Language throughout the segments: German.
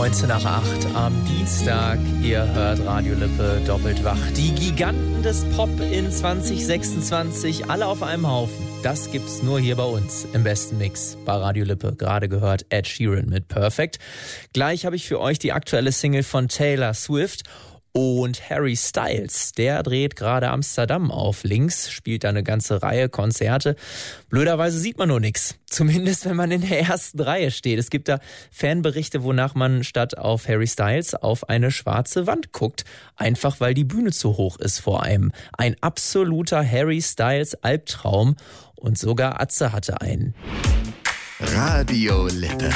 19 nach 8 am Dienstag. Ihr hört Radio Lippe doppelt wach. Die Giganten des Pop in 2026, alle auf einem Haufen. Das gibt's nur hier bei uns im besten Mix bei Radio Lippe. Gerade gehört Ed Sheeran mit Perfect. Gleich habe ich für euch die aktuelle Single von Taylor Swift. Und Harry Styles, der dreht gerade Amsterdam auf. Links spielt da eine ganze Reihe Konzerte. Blöderweise sieht man nur nichts. Zumindest, wenn man in der ersten Reihe steht. Es gibt da Fanberichte, wonach man statt auf Harry Styles auf eine schwarze Wand guckt. Einfach, weil die Bühne zu hoch ist vor einem. Ein absoluter Harry Styles Albtraum. Und sogar Atze hatte einen. Radio Lippe.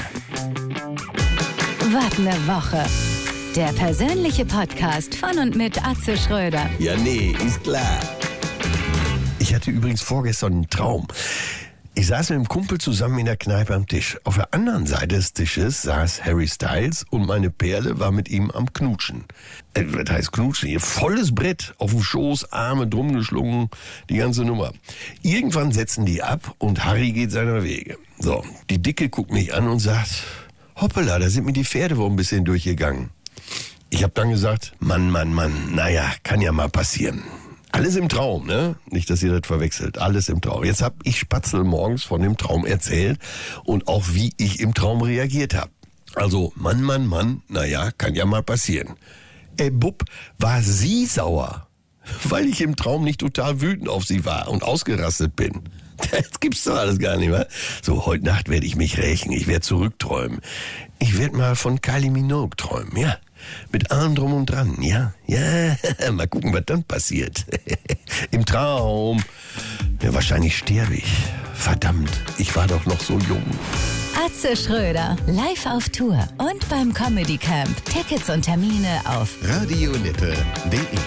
Was ne Woche. Der persönliche Podcast von und mit Atze Schröder. Ja, nee, ist klar. Ich hatte übrigens vorgestern einen Traum. Ich saß mit einem Kumpel zusammen in der Kneipe am Tisch. Auf der anderen Seite des Tisches saß Harry Styles und meine Perle war mit ihm am Knutschen. Was heißt Knutschen? Hier volles Brett, auf dem Schoß, Arme drum geschlungen, die ganze Nummer. Irgendwann setzen die ab und Harry geht seiner Wege. So, die Dicke guckt mich an und sagt, hoppala, da sind mir die Pferde wohl ein bisschen durchgegangen. Ich habe dann gesagt, Mann, naja, kann ja mal passieren. Alles im Traum, ne? Nicht, dass ihr das verwechselt. Alles im Traum. Jetzt hab ich Spatzel morgens von dem Traum erzählt und auch wie ich im Traum reagiert habe. Also, Mann, naja, kann ja mal passieren. Bub, war sie sauer, weil ich im Traum nicht total wütend auf sie war und ausgerastet bin. Das gibt's doch alles gar nicht mehr. So, heute Nacht werde ich mich rächen. Ich werde zurückträumen. Ich werde mal von Kylie Minogue träumen, ja. Mit allem drum und dran, ja. Mal gucken, was dann passiert. Im Traum. Ja, wahrscheinlich sterbe ich. Verdammt, ich war doch noch so jung. Atze Schröder, live auf Tour und beim Comedy Camp. Tickets und Termine auf radiolippe.de